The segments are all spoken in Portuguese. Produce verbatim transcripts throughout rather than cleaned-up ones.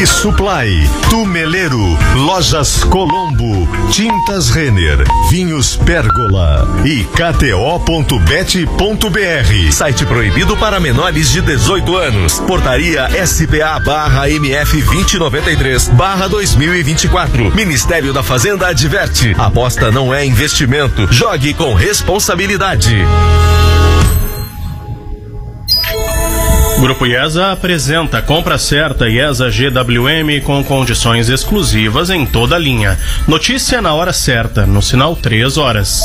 Free Supply, Tumeleiro, Lojas Colombo, Tintas Renner, Vinhos Pérgola e K T O ponto bet ponto b r. Site proibido para menores de dezoito anos. Portaria S P A barra M F vinte noventa e três barra dois mil e vinte e quatro. Ministério da Fazenda adverte: aposta não é investimento. Jogue com responsabilidade. Grupo IESA apresenta Compra Certa IESA G W M com condições exclusivas em toda a linha. Notícia na hora certa, no sinal três horas.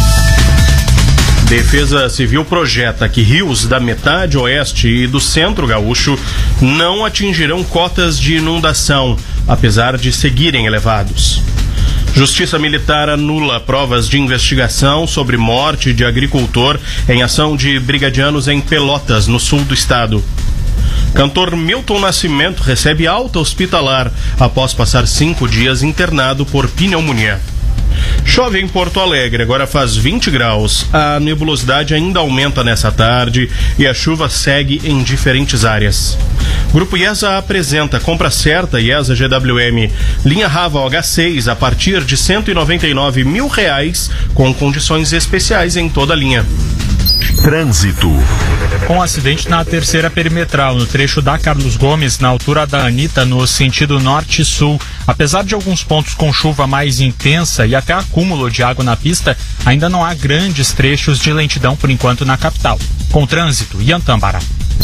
Defesa Civil projeta que rios da metade oeste e do centro gaúcho não atingirão cotas de inundação, apesar de seguirem elevados. Justiça Militar anula provas de investigação sobre morte de agricultor em ação de brigadianos em Pelotas, no sul do estado. Cantor Milton Nascimento recebe alta hospitalar após passar cinco dias internado por pneumonia. Chove em Porto Alegre, agora faz vinte graus. A nebulosidade ainda aumenta nessa tarde e a chuva segue em diferentes áreas. Grupo IESA apresenta Compra Certa IESA G W M. Linha Raval H seis a partir de cento e noventa e nove mil reais, com condições especiais em toda a linha. Trânsito. Com um acidente na terceira perimetral, no trecho da Carlos Gomes, na altura da Anitta, no sentido norte-sul. Apesar de alguns pontos com chuva mais intensa e até acúmulo de água na pista, ainda não há grandes trechos de lentidão por enquanto na capital. Com trânsito, Ian Tambara.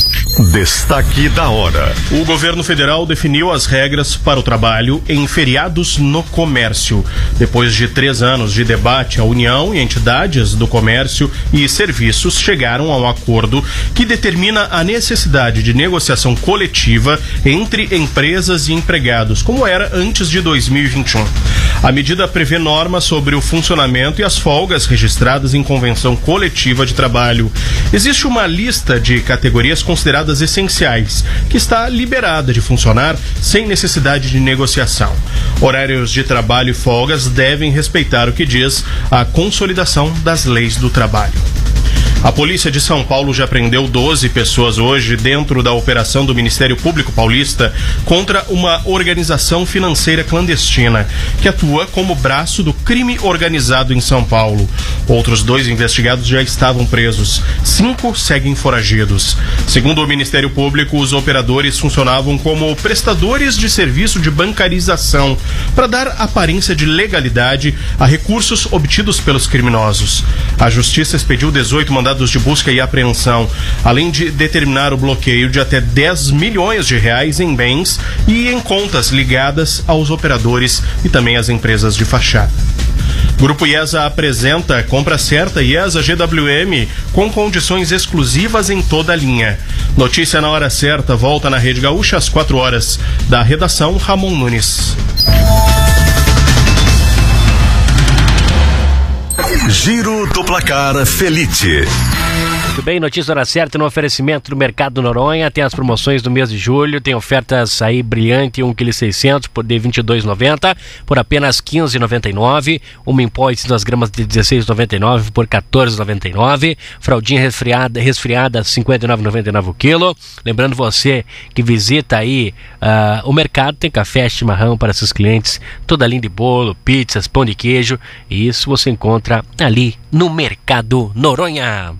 Destaque da hora. O governo federal definiu as regras para o trabalho em feriados no comércio. Depois de três anos de debate, a União e entidades do comércio e serviços chegaram a um acordo que determina a necessidade de negociação coletiva entre empresas e empregados, como era antes de dois mil e vinte e um. A medida prevê normas sobre o funcionamento e as folgas registradas em convenção coletiva de trabalho. Existe uma lista de categorias consideradas essenciais, que está liberada de funcionar sem necessidade de negociação. Horários de trabalho e folgas devem respeitar o que diz a Consolidação das Leis do Trabalho. A polícia de São Paulo já prendeu doze pessoas hoje dentro da operação do Ministério Público Paulista contra uma organização financeira clandestina que atua como braço do crime organizado em São Paulo. Outros dois investigados já estavam presos. Cinco seguem foragidos. Segundo o Ministério Público, os operadores funcionavam como prestadores de serviço de bancarização para dar aparência de legalidade a recursos obtidos pelos criminosos. A Justiça expediu dezoito mandados de busca e apreensão, além de determinar o bloqueio de até dez milhões de reais em bens e em contas ligadas aos operadores e também às empresas de fachada. Grupo IESA apresenta Compra Certa IESA G W M com condições exclusivas em toda a linha. Notícia na hora certa volta na Rede Gaúcha às quatro horas. Da redação, Ramon Nunes. Giro do Placar Felite. Muito bem, notícia hora certa no oferecimento do Mercado Noronha. Tem as promoções do mês de julho, tem ofertas aí brilhante, um vírgula seiscentos quilos por de vinte e dois reais e noventa centavos por apenas quinze reais e noventa e nove centavos. Uma Impó de duas gramas de dezesseis reais e noventa e nove centavos por quatorze reais e noventa e nove centavos. Fraldinha resfriada, resfriada cinquenta e nove reais e noventa e nove centavos o quilo. Lembrando você que visita aí uh, o mercado, tem café, chimarrão para seus clientes, toda a linha de bolo, pizzas, pão de queijo, e isso você encontra ali no Mercado Noronha.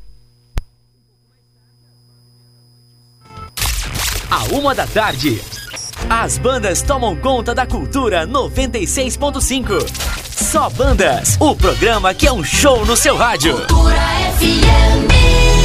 À uma da tarde, as bandas tomam conta da Cultura noventa e seis ponto cinco. Só Bandas, o programa que é um show no seu rádio. Cultura F M.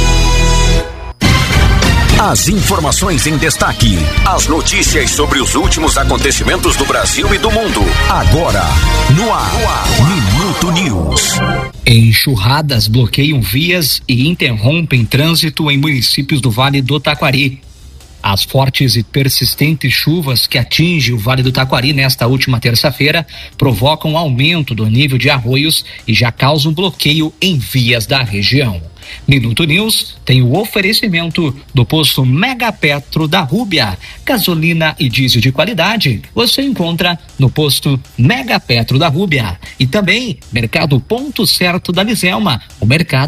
As informações em destaque, as notícias sobre os últimos acontecimentos do Brasil e do mundo. Agora, no ar, no ar. Minuto News. Enxurradas bloqueiam vias e interrompem trânsito em municípios do Vale do Taquari. As fortes e persistentes chuvas que atingem o Vale do Taquari nesta última terça-feira provocam aumento do nível de arroios e já causam bloqueio em vias da região. Minuto News tem o oferecimento do posto Mega Petro da Rúbia. Gasolina e diesel de qualidade você encontra no posto Mega Petro da Rúbia. E também Mercado Ponto Certo da Liselma, o mercado